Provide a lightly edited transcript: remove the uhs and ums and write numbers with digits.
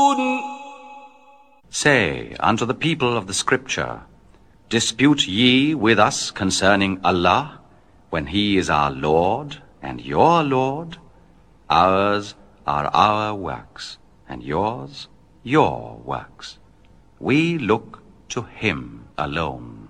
Say unto the people of the Scripture, dispute ye with us concerning Allah, when he is our Lord and your Lord? Ours are our works, and yours your works. We look to him alone.